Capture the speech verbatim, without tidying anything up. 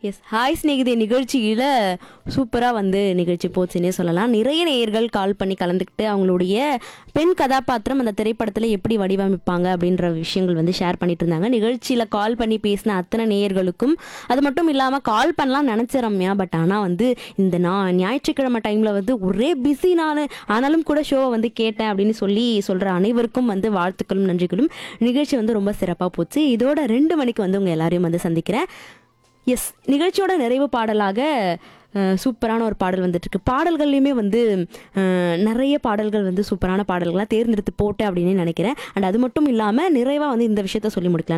S. Hi சிநேகிதே நிகழ்ச்சியில் சூப்பராக வந்து நிகழ்ச்சி போச்சுன்னே சொல்லலாம். நிறைய நேயர்கள் கால் பண்ணி கலந்துக்கிட்டு அவங்களுடைய பெண் கதாபாத்திரம் அந்த திரைப்படத்தில் எப்படி வடிவமைப்பாங்க அப்படின்ற விஷயங்கள் வந்து ஷேர் பண்ணிட்டு இருந்தாங்க. நிகழ்ச்சியில் கால் பண்ணி பேசின அத்தனை நேயர்களுக்கும் அது மட்டும் இல்லாமல் கால் பண்ணலாம் நினச்ச ரம்யா. பட் ஆனால் வந்து இந்த நான் ஞாயிற்றுக்கிழமை டைமில் வந்து ஒரே பிஸி நான், ஆனாலும் கூட ஷோவை வந்து கேட்டேன் அப்படின்னு சொல்லி சொல்கிற அனைவருக்கும் வந்து வாழ்த்துக்களும் நன்றிகளும். நிகழ்ச்சி வந்து ரொம்ப சிறப்பாக போச்சு. இதோட ரெண்டு மணிக்கு வந்து உங்கள் எல்லாரையும் வந்து சந்திக்கிறேன். எஸ், நிகழ்ச்சியோட நிறைவு பாடலாக சூப்பரான ஒரு பாடல் வந்துட்டுருக்கு. பாடல்கள்லையுமே வந்து நிறைய பாடல்கள் வந்து சூப்பரான பாடல்களாக தேர்ந்தெடுத்து போட்டேன் அப்படின்னு நினைக்கிறேன். அண்ட் அது மட்டும் இல்லாமல் நிறைவாக வந்து இந்த விஷயத்த சொல்லி முடிக்கலாம்.